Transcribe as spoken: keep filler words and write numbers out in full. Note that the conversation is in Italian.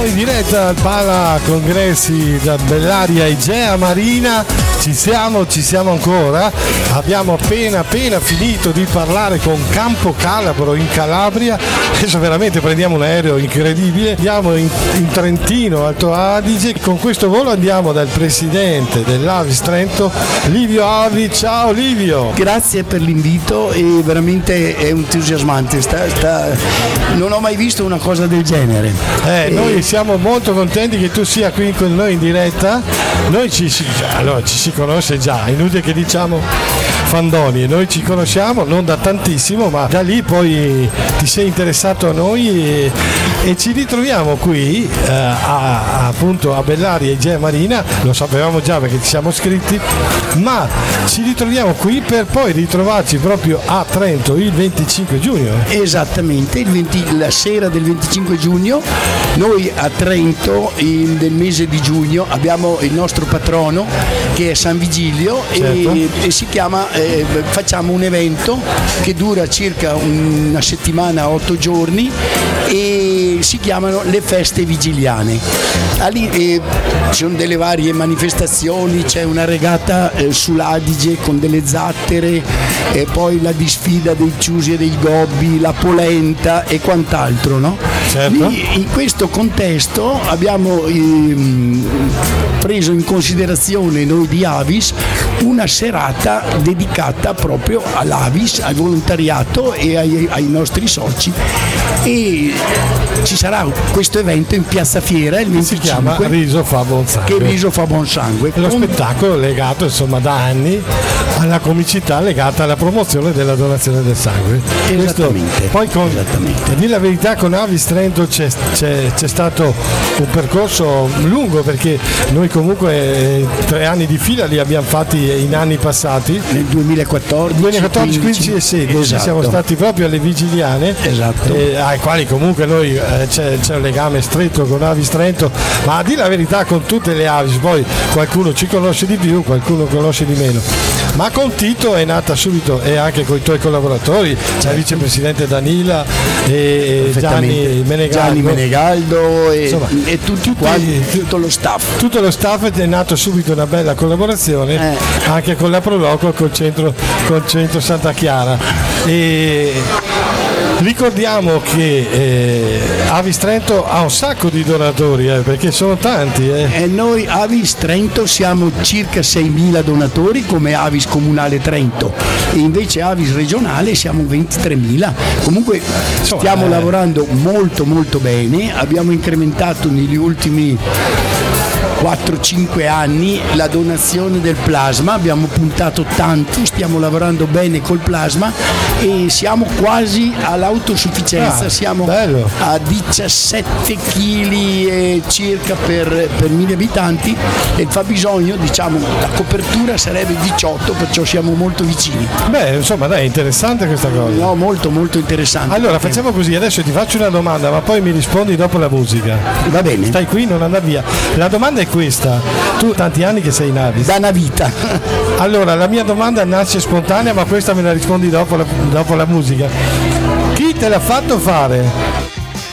in diretta al Pala Congressi da Bellaria Igea Marina. Ci siamo, ci siamo ancora. Abbiamo appena appena finito di parlare con Campo Calabro in Calabria. Adesso veramente prendiamo un aereo incredibile. Andiamo in, in Trentino, Alto Adige. Con questo volo andiamo dal presidente dell'Avis Trento, Livio Avi. Ciao Livio. Grazie per l'invito e veramente è entusiasmante. Sta, sta... Non ho mai visto una cosa del genere. Eh, e... Noi siamo molto contenti che tu sia qui con noi in diretta. Noi ci, allora, ci si conosce già, è inutile che diciamo fandoni, noi ci conosciamo non da tantissimo, ma da lì poi ti sei interessato a noi e, e ci ritroviamo qui eh, a, appunto a Bellaria Igea Marina. Lo sapevamo già perché ci siamo scritti, ma ci ritroviamo qui per poi ritrovarci proprio a Trento il venticinque giugno. Esattamente, il venti, la sera del venticinque giugno noi a Trento in, nel mese di giugno abbiamo il nostro patrono che è San Vigilio. Certo. e, e si chiama eh, facciamo un evento che dura circa una settimana, otto giorni, e si chiamano le feste vigiliane. Lì eh, ci sono delle varie manifestazioni, c'è una regata eh, sull'Adige con delle zattere, e poi la disfida dei ciusi e dei gobbi, la polenta e quant'altro, no? Certo. Lì, in questo contesto abbiamo eh, preso in considerazione noi di Avis una serata dedicata proprio all'Avis, al volontariato e ai, ai nostri soci, e ci sarà questo evento in Piazza Fiera il venticinque. Si chiama Riso fa buon sangue. Che Riso fa buon sangue. È lo spettacolo legato insomma da anni alla comicità legata alla promozione della donazione del sangue. Esattamente. Questo, poi con, Esattamente. Di la verità, con Avis Trento c'è, c'è, c'è stato un percorso lungo, perché noi comunque eh, tre anni di fila li abbiamo fatti in anni passati, nel duemilaquattordici, duemilaquattordici, quindici e sedici. Esatto. Siamo stati proprio alle vigiliane, esatto. eh, ai quali comunque noi eh, c'è, c'è un legame stretto con Avis Trento, ma a dire la verità con tutte le Avis, poi qualcuno ci conosce di più, qualcuno conosce di meno, ma con Tito è nata subito, e anche con i tuoi collaboratori, c'è il vicepresidente Danila e Gianni Menegaldo, Gianni Menegaldo e, insomma, e tutti quanti, tutto lo staff. Tutto lo staff è nato subito una bella collaborazione eh. anche con la Proloco, col centro, col centro Santa Chiara. E ricordiamo che eh, Avis Trento ha un sacco di donatori, eh, perché sono tanti. Eh. E noi Avis Trento siamo circa seimila donatori come Avis Comunale Trento, e invece Avis Regionale siamo ventitremila. Comunque stiamo eh. lavorando molto molto bene, abbiamo incrementato negli ultimi quattro cinque anni la donazione del plasma, abbiamo puntato tanto, stiamo lavorando bene col plasma e siamo quasi all'autosufficienza, ah, siamo bello. a diciassette chili circa per, per mille abitanti, e il fabbisogno, diciamo, la copertura sarebbe diciotto, perciò siamo molto vicini. Beh, insomma, dai, è interessante questa cosa. No, molto molto interessante. Allora facciamo così, adesso ti faccio una domanda, ma poi mi rispondi dopo la musica. Va bene. Stai qui, non andare via. La domanda è questa: tu tanti anni che sei in Avis? Da una vita. Allora la mia domanda nasce spontanea, ma questa me la rispondi dopo la, dopo la musica. Chi te l'ha fatto fare